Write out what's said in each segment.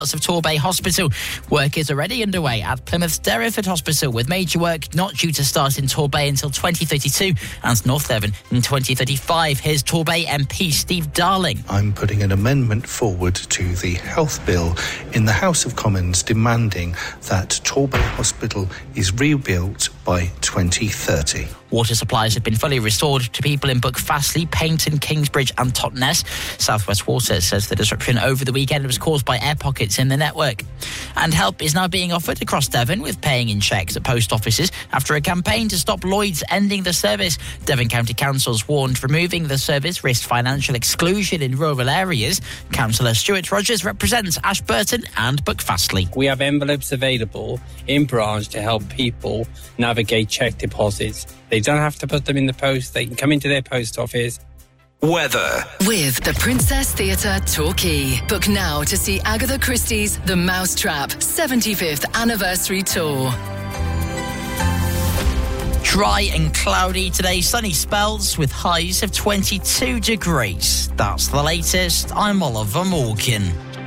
of Torbay Hospital. Work is already underway at Plymouth's Derriford Hospital, with major work not due to start in Torbay until 2032 and North Devon in 2035. Here's Torbay MP Steve Darling. I'm putting an amendment forward to the health bill in the House of Commons demanding that Torbay Hospital is rebuilt by 2030. Water supplies have been fully restored to people in Buckfastleigh, Paignton, Kingsbridge and Totnes. South West Water says the disruption over the weekend was caused by air pockets in the network. And help is now being offered across Devon with paying in cheques at post offices after a campaign to stop Lloyds ending the service. Devon County Council's warned removing the service risked financial exclusion in rural areas. Councillor Stuart Rogers represents Ashburton and Buckfastleigh. We have envelopes available in branch to help people navigate cheque deposits. They don't have to put them in the post. They can come into their post office. Weather. With the Princess Theatre Torquay. Book now to see Agatha Christie's The Mousetrap 75th Anniversary Tour. Dry and cloudy today, sunny spells with highs of 22 degrees. That's the latest. I'm Oliver Morgan.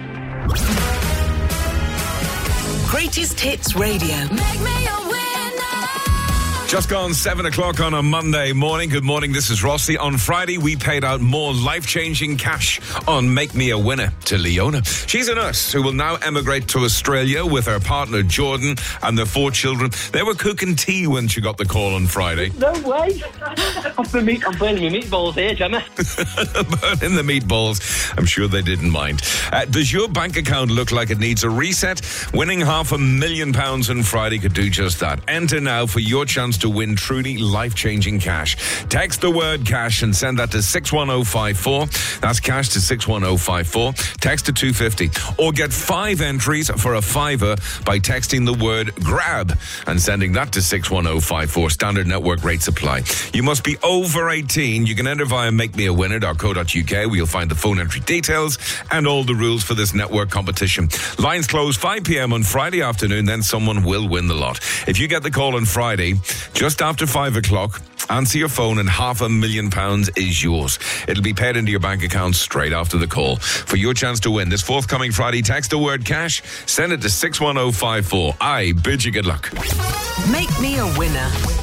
Greatest Hits Radio. Make me a winner. Just gone 7 o'clock on a Monday morning. Good morning, this is Rossi. On Friday, we paid out more life-changing cash on Make Me a Winner to Leona. She's a nurse who will now emigrate to Australia with her partner Jordan and their 4 children. They were cooking tea when she got the call on Friday. No way. I'm burning my meatballs here, Gemma. Burning the meatballs. I'm sure they didn't mind. Does your bank account look like it needs a reset? Winning £500,000 on Friday could do just that. Enter now for your chance to win truly life-changing cash. Text the word cash and send that to 61054. That's cash to 61054. Text to 250. Or get 5 entries for a fiver by texting the word grab and sending that to 61054. Standard network rates apply. You must be over 18. You can enter via makemeawinner.co.uk where you'll find the phone entry details and all the rules for this network competition. Lines close 5 p.m. on Friday afternoon, then someone will win the lot. If you get the call on Friday, just after 5 o'clock, answer your phone and £500,000 is yours. It'll be paid into your bank account straight after the call. For your chance to win this forthcoming Friday, text the word cash, send it to 61054. I bid you good luck. Make me a winner.